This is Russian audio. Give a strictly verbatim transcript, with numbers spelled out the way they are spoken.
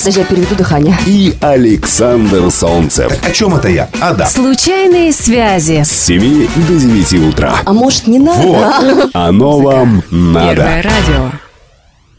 Подожди, я переведу дыхание. И Александр Солнцев. О чем это я? А, да. Случайные связи. С семи до девяти утра. А может, не надо? Вот. Оно вам надо. Первое радио.